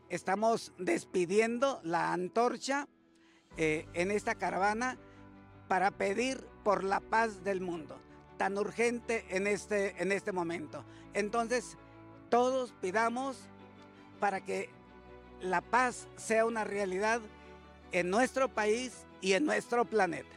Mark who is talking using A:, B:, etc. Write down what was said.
A: estamos despidiendo la antorcha en esta caravana para pedir por la paz del mundo, tan urgente en este momento. Entonces, todos pidamos para que la paz sea una realidad en nuestro país y en nuestro planeta.